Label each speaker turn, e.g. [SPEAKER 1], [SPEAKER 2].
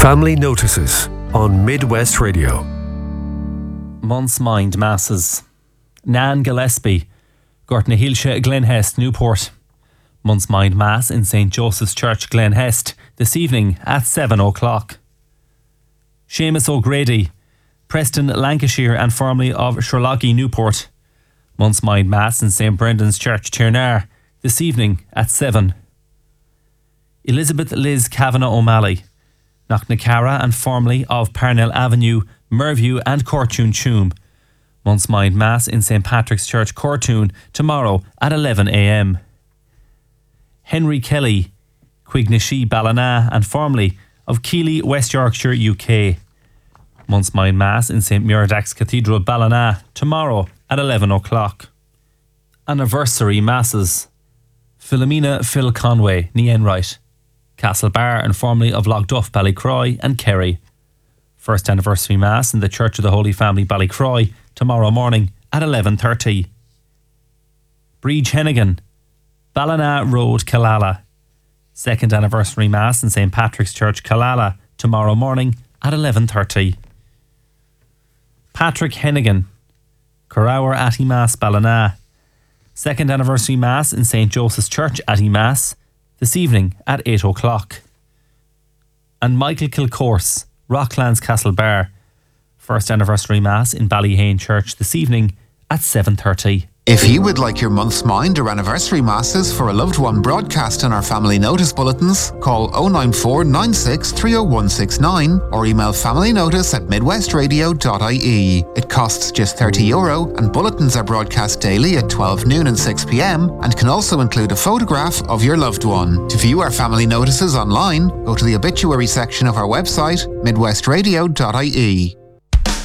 [SPEAKER 1] Family Notices on Midwest Radio.
[SPEAKER 2] Month's Mind Masses. Nan Gillespie, Gortna Hilsha, Glenhest, Newport. Month's Mind Mass in St. Joseph's Church, Glenhest, this evening at 7 o'clock. Seamus O'Grady, Preston, Lancashire and formerly of Sherloggy, Newport. Month's Mind Mass in St. Brendan's Church, Tirnar, this evening at 7. Elizabeth Liz Kavanagh O'Malley, Knocknacara and formerly of Parnell Avenue, Merview and Cortoon Tuam. Month's Mind Mass in St. Patrick's Church, Cortoon, tomorrow at 11 a.m. Henry Kelly, Quignashi, Ballina and formerly of Keighley, West Yorkshire, UK. Month's Mind Mass in St. Muradach's Cathedral, Ballina, tomorrow at 11 o'clock. Anniversary Masses. Philomena Phil Conway, ní Enright, Castlebar and formerly of Logduff, Ballycroy and Kerry. First anniversary Mass in the Church of the Holy Family, Ballycroy, tomorrow morning at 11:30. Breach Hennigan, Ballina Road, Killala. Second anniversary Mass in St. Patrick's Church, Killala, tomorrow morning at 11:30. Patrick Hennigan, Corawer Atty-Mass, Ballina. Second anniversary Mass in St. Joseph's Church, Atty-Mass, this evening at 8 o'clock. And Michael Kilcourse, Rocklands, Castlebar. First anniversary Mass in Ballyhane Church this evening at 7:30.
[SPEAKER 3] If you would like your month's mind or anniversary masses for a loved one broadcast on our family notice bulletins, call 094 96 30169 or email familynotice@midwestradio.ie. It costs just €30 and bulletins are broadcast daily at 12 noon and 6 p.m. and can also include a photograph of your loved one. To view our family notices online, go to the obituary section of our website, midwestradio.ie.